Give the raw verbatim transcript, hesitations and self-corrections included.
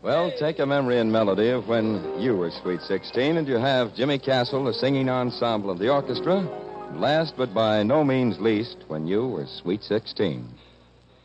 Well, take a memory and melody of when you were Sweet sixteen, and you have Jimmy Castle, the singing ensemble of the orchestra. And last but by no means least, when you were Sweet sixteen.